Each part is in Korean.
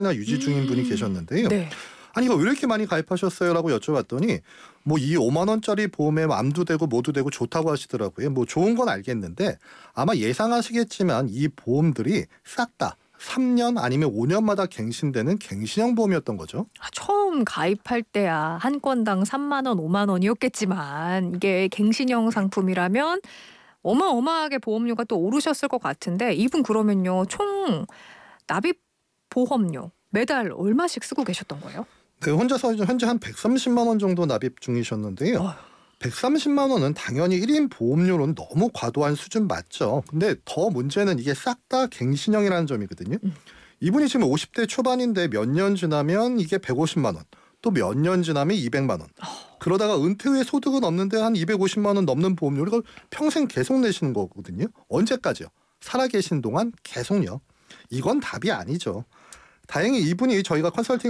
유지 중인 분이 계셨는데요. 네. 아니 이거 왜 이렇게 많이 가입하셨어요?라고 여쭤봤더니 뭐 이 5만 원짜리 보험에 암도 되고 모두 되고 좋다고 하시더라고요. 뭐 좋은 건 알겠는데 아마 예상하시겠지만 이 보험들이 싹 다 3년 아니면 5년마다 갱신되는 갱신형 보험이었던 거죠. 처음 가입할 때야 한 건당 3만 원, 5만 원이었겠지만 이게 갱신형 상품이라면 어마어마하게 보험료가 또 오르셨을 것 같은데 이분 그러면요. 총 납입 보험료 매달 얼마씩 쓰고 계셨던 거예요? 네, 혼자서 현재 한 130만 원 정도 납입 중이셨는데요. 어휴. 130만 원은 당연히 1인 보험료로는 너무 과도한 수준 맞죠. 근데 더 문제는 이게 싹 다 갱신형이라는 점이거든요. 이분이 지금 50대 초반인데 몇 년 지나면 이게 150만 원, 또 몇 년 지나면 200만 원. 그러다가 은퇴 후에 소득은 없는데 한 250만 원 넘는 보험료를 이걸 평생 계속 내시는 거거든요. 언제까지요? 살아계신 동안 계속요. 이건 답이 아니죠. 다행히 이분이 저희가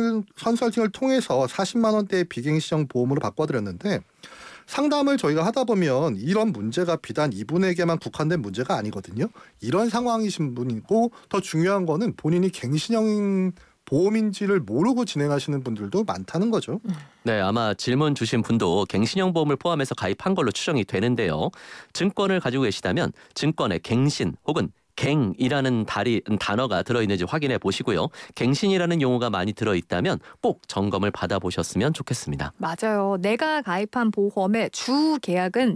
컨설팅을 통해서 40만 원대의 비갱신형 보험으로 바꿔드렸는데 상담을 저희가 하다 보면 이런 문제가 비단 이분에게만 국한된 문제가 아니거든요. 이런 상황이신 분이고 더 중요한 거는 본인이 갱신형 보험인지를 모르고 진행하시는 분들도 많다는 거죠. 네, 아마 질문 주신 분도 갱신형 보험을 포함해서 가입한 걸로 추정이 되는데요. 증권을 가지고 계시다면 증권의 갱신 혹은 갱이라는 단어가 들어있는지 확인해 보시고요. 갱신이라는 용어가 많이 들어있다면 꼭 점검을 받아보셨으면 좋겠습니다. 맞아요. 내가 가입한 보험의 주 계약은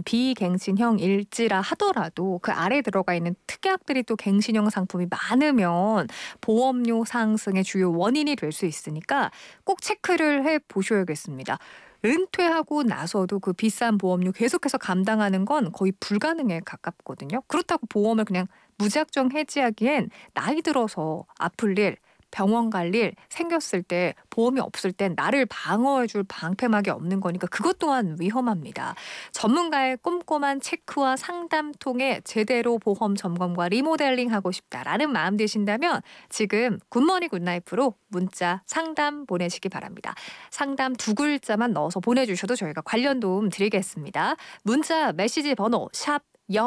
비갱신형일지라 하더라도 그 아래에 들어가 있는 특약들이 또 갱신형 상품이 많으면 보험료 상승의 주요 원인이 될 수 있으니까 꼭 체크를 해 보셔야겠습니다. 은퇴하고 나서도 그 비싼 보험료 계속해서 감당하는 건 거의 불가능에 가깝거든요. 그렇다고 보험을 그냥 무작정 해지하기엔 나이 들어서 아플 일, 병원 갈 일 생겼을 때 보험이 없을 땐 나를 방어해줄 방패막이 없는 거니까 그것 또한 위험합니다. 전문가의 꼼꼼한 체크와 상담 통해 제대로 보험 점검과 리모델링하고 싶다라는 마음 드신다면 지금 굿모닝 굿나잇으로 문자 상담 보내시기 바랍니다. 상담 2글자만 넣어서 보내주셔도 저희가 관련 도움 드리겠습니다. 문자 메시지 번호 샵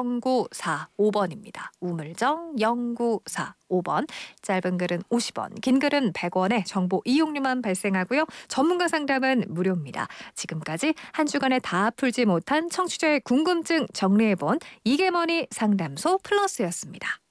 0945번입니다. 우물정 0945번. 짧은 글은 50원, 긴 글은 100원의 정보 이용료만 발생하고요. 전문가 상담은 무료입니다. 지금까지 한 주간에 다 풀지 못한 청취자의 궁금증 정리해본 이게머니 상담소 플러스였습니다.